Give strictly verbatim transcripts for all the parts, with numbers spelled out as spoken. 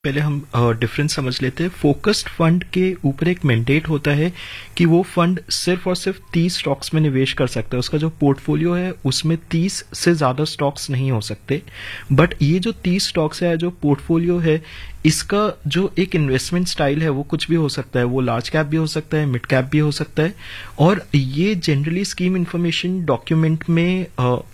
पहले हम डिफरेंस समझ लेते हैं। फोकस्ड फंड के ऊपर एक मैंडेट होता है कि वो फंड सिर्फ और सिर्फ तीस स्टॉक्स में निवेश कर सकता है। उसका जो पोर्टफोलियो है उसमें तीस से ज्यादा स्टॉक्स नहीं हो सकते। बट ये जो तीस स्टॉक्स है, जो पोर्टफोलियो है, इसका जो एक इन्वेस्टमेंट स्टाइल है वो कुछ भी हो सकता है। वो लार्ज कैप भी हो सकता है, मिड कैप भी हो सकता है। और ये जनरली स्कीम इंफॉर्मेशन डॉक्यूमेंट में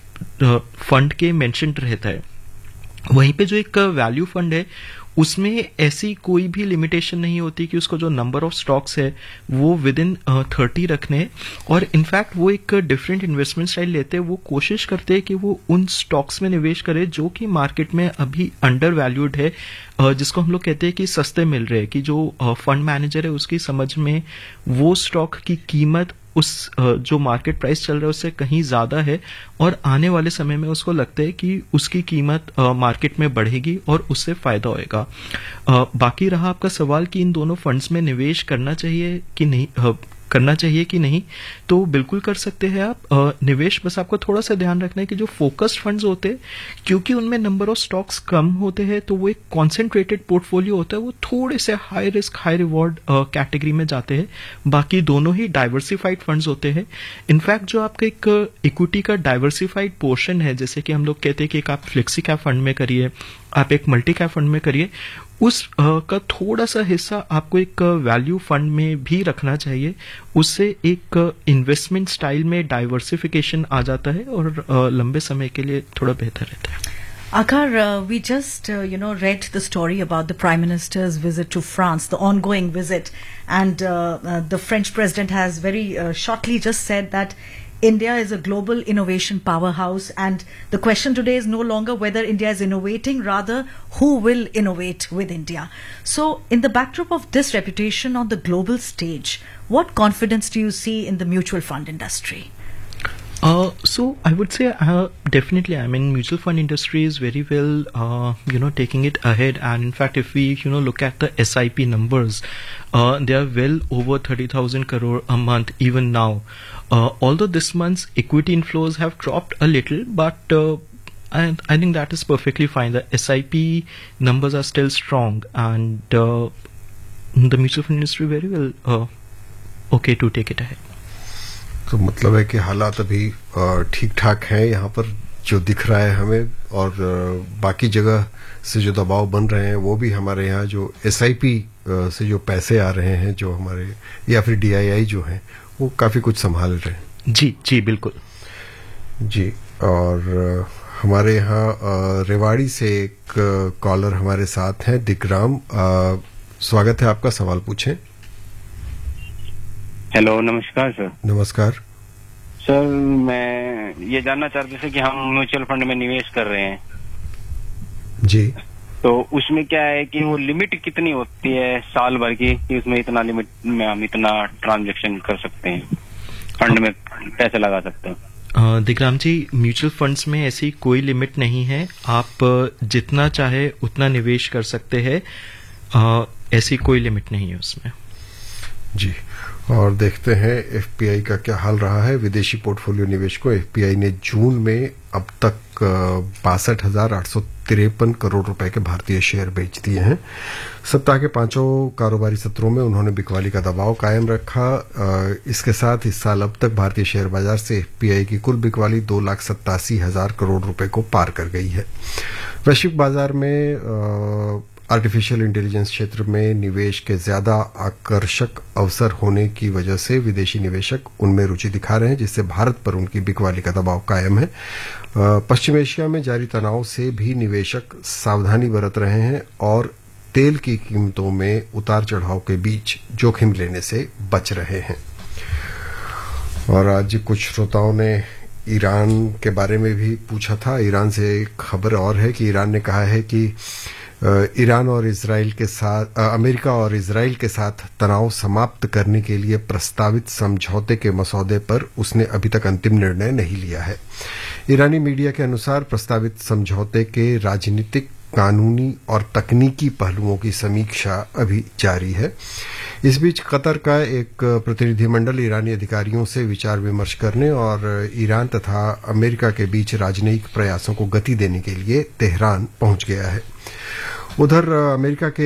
फंड के मेंशन रहता है। वहीं पे जो एक वैल्यू फंड है उसमें ऐसी कोई भी लिमिटेशन नहीं होती कि उसको जो नंबर ऑफ स्टॉक्स है वो विद इन थर्टी रखने। और इनफैक्ट वो एक डिफरेंट इन्वेस्टमेंट स्टाइल लेते हैं। वो कोशिश करते हैं कि वो उन स्टॉक्स में निवेश करे जो कि मार्केट में अभी अंडर वैल्यूड है, जिसको हम लोग कहते हैं कि सस्ते मिल रहे हैं, कि जो फंड मैनेजर है उसकी समझ में वो स्टॉक की कीमत उस जो मार्केट प्राइस चल रहा है उससे कहीं ज्यादा है और आने वाले समय में उसको लगता है कि उसकी कीमत मार्केट में बढ़ेगी और उससे फायदा होएगा। बाकी रहा आपका सवाल कि इन दोनों फंड्स में निवेश करना चाहिए कि नहीं, करना चाहिए कि नहीं, तो बिल्कुल कर सकते हैं आप निवेश। बस आपको थोड़ा सा ध्यान रखना है कि जो फोकस्ड फंड्स होते हैं, क्योंकि उनमें नंबर ऑफ स्टॉक्स कम होते हैं, तो वो एक कॉन्सेंट्रेटेड पोर्टफोलियो होता है। वो थोड़े से high risk high reward category में जाते हैं। बाकी दोनों ही डाइवर्सिफाइड फंड्स होते हैं। इनफैक्ट जो आपका एक इक्विटी का डाइवर्सिफाइड पोर्शन है, जैसे कि हम लोग कहते हैं कि एक आप फ्लेक्सी कैप फंड में करिए, आप एक मल्टी कैप फंड में करिए, उस uh, का थोड़ा सा हिस्सा आपको एक वैल्यू फंड में भी रखना चाहिए। उससे एक इन्वेस्टमेंट स्टाइल में डाइवर्सिफिकेशन आ जाता है और uh, लंबे समय के लिए थोड़ा बेहतर रहता है। Akar, uh, we just, uh, you know, read the story about the Prime Minister's visit to France, the ongoing visit, and uh, uh, the French President has very uh, shortly just said that India is a global innovation powerhouse, and the question today is no longer whether India is innovating, rather who will innovate with India. So, in the backdrop of this reputation on the global stage, what confidence do you see in the mutual fund industry? Uh, so I would say uh, definitely. I mean, mutual fund industry is very well, uh, you know, taking it ahead. And in fact, if we, you know, look at the S I P numbers, uh, they are well over thirty thousand crore a month even now. Uh, although this month's equity inflows have dropped a little, but uh, I, I think that is perfectly fine. The S I P numbers are still strong, and uh, the mutual fund industry very well uh, okay to take it ahead. तो मतलब है कि हालात अभी ठीक ठाक हैं यहाँ पर जो दिख रहा है हमें, और बाकी जगह से जो दबाव बन रहे हैं वो भी हमारे यहाँ जो एस आई पी से जो पैसे आ रहे हैं, जो हमारे या फिर डी आई आई जो हैं, वो काफी कुछ संभाल रहे हैं। जी जी बिल्कुल जी। और हमारे यहाँ रेवाड़ी से एक कॉलर हमारे साथ हैं, दिग्राम। स्वागत है आपका, सवाल पूछें। हेलो, नमस्कार सर। नमस्कार सर, मैं ये जानना चाहते थे कि हम म्यूचुअल फंड में निवेश कर रहे हैं जी, तो उसमें क्या है कि वो लिमिट कितनी होती है साल भर की, कि उसमें इतना लिमिट में हम इतना ट्रांजैक्शन कर सकते हैं, फंड में पैसे लगा सकते हैं? दिग्राम जी, म्यूचुअल फंड्स में ऐसी कोई लिमिट नहीं है। आप जितना चाहे उतना निवेश कर सकते हैं, ऐसी कोई लिमिट नहीं है उसमें जी। और देखते हैं एफ पी आई का क्या हाल रहा है। विदेशी पोर्टफोलियो निवेश को एफ पी आई ने जून में अब तक बासठ हजार आठ सौ तिरपन करोड़ रुपए के भारतीय शेयर बेच दिए हैं। सप्ताह के पांचों कारोबारी सत्रों में उन्होंने बिकवाली का दबाव कायम रखा। इसके साथ इस साल अब तक भारतीय शेयर बाजार से एफ पी आई की कुल बिकवाली दो लाख सत्तासी हजार करोड़ रुपए को पार कर गई है। वैश्विक बाजार में आर्टिफिशियल इंटेलिजेंस क्षेत्र में निवेश के ज्यादा आकर्षक अवसर होने की वजह से विदेशी निवेशक उनमें रुचि दिखा रहे हैं, जिससे भारत पर उनकी बिकवाली का दबाव कायम है। पश्चिम एशिया में जारी तनाव से भी निवेशक सावधानी बरत रहे हैं और तेल की कीमतों में उतार चढ़ाव के बीच जोखिम लेने से बच रहे हैं। और आज कुछ श्रोताओं ने ईरान के बारे में भी पूछा था। ईरान से एक खबर और है कि ईरान ने कहा है कि ईरान और इजराइल के साथ अमेरिका और इजराइल के साथ तनाव समाप्त करने के लिए प्रस्तावित समझौते के मसौदे पर उसने अभी तक अंतिम निर्णय नहीं लिया है। ईरानी मीडिया के अनुसार प्रस्तावित समझौते के राजनीतिक, कानूनी और तकनीकी पहलुओं की समीक्षा अभी जारी है। इस बीच कतर का एक प्रतिनिधिमंडल ईरानी अधिकारियों से विचार विमर्श करने और ईरान तथा अमेरिका के बीच राजनयिक प्रयासों को गति देने के लिए तेहरान पहुंच गया है। उधर अमेरिका के